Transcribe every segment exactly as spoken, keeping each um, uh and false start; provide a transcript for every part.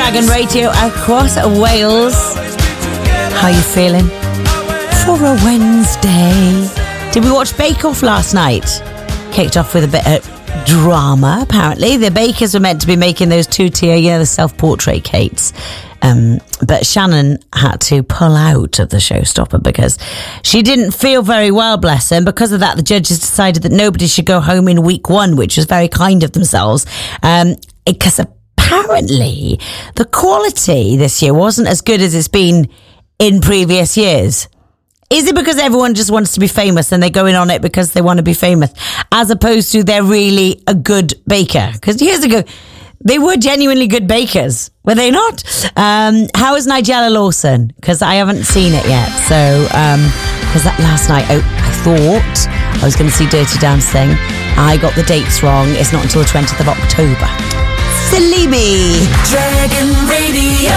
Dragon Radio across Wales. How are you feeling for a Wednesday? Did we watch Bake Off last night? Kicked off with a bit of drama, apparently. The bakers were meant to be making those two-tier, you know, the self-portrait cakes. Um, but Shannon had to pull out of the showstopper because she didn't feel very well, bless her. And because of that, the judges decided that nobody should go home in week one, which was very kind of themselves. Um, because apparently the quality this year wasn't as good as it's been in previous years. Is it because everyone just wants to be famous and they're going on it because they want to be famous, as opposed to they're really a good baker? Because years ago, they were genuinely good bakers, were they not? Um, how is Nigella Lawson? Because I haven't seen it yet. So, because um, that last night, I, I thought I was going to see Dirty Dancing. I got the dates wrong. It's not until the twentieth of October. Silly me. Dragon Radio.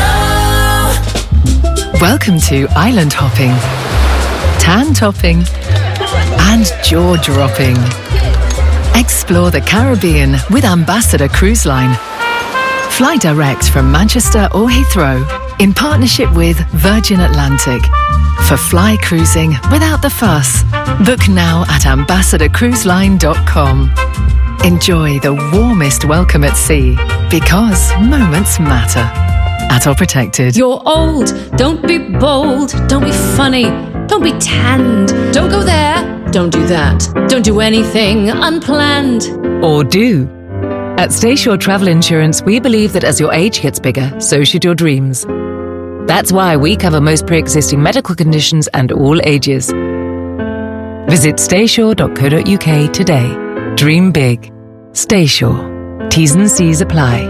Welcome to Island Hopping, Tan Topping, and Jaw Dropping. Explore the Caribbean with Ambassador Cruise Line. Fly direct from Manchester or Heathrow in partnership with Virgin Atlantic. For fly cruising without the fuss, book now at ambassador cruise line dot com. Enjoy the warmest welcome at sea, because moments matter. At or protected. You're old, don't be bold, don't be funny, don't be tanned, don't go there, don't do that, don't do anything unplanned. Or do. At Stayshore Travel Insurance, we believe that as your age gets bigger, so should your dreams. That's why we cover most pre-existing medical conditions and all ages. Visit stayshore dot co dot uk today. Dream big. Stayshore. T's and C's apply.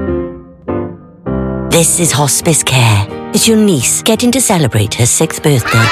This is Hospice Care. It's your niece getting to celebrate her sixth birthday.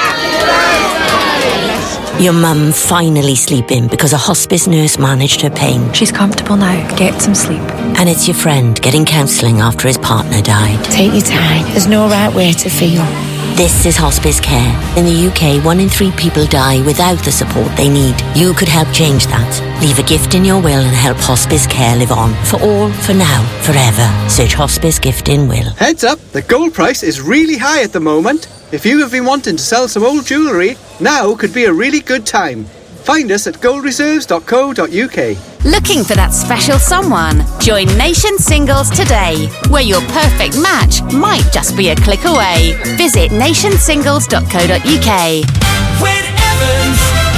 Your mum finally sleeping because a hospice nurse managed her pain. She's comfortable now. Get some sleep. And it's your friend getting counselling after his partner died. Take your time. There's no right way to feel. This is Hospice Care. In the U K, one in three people die without the support they need. You could help change that. Leave a gift in your will and help Hospice Care live on. For all, for now, forever. Search Hospice Gift in Will. Heads up, the gold price is really high at the moment. If you have been wanting to sell some old jewellery, now could be a really good time. Find us at gold reserves dot co dot uk. Looking for that special someone? Join Nation Singles today, where your perfect match might just be a click away. Visit nation singles dot co dot uk. Win Evans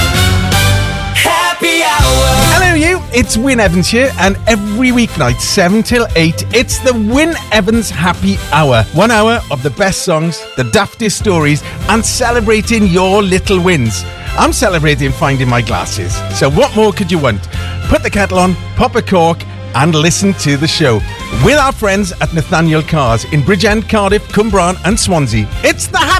Happy Hour. Hello you, it's Win Evans here, and every weeknight seven till eight it's the Win Evans Happy Hour. One hour of the best songs, the daftest stories, and celebrating your little wins. I'm celebrating finding my glasses, so what more could you want? Put the kettle on, pop a cork, and listen to the show with our friends at Nathaniel Cars in Bridgend, Cardiff, Cwmbran and Swansea. It's the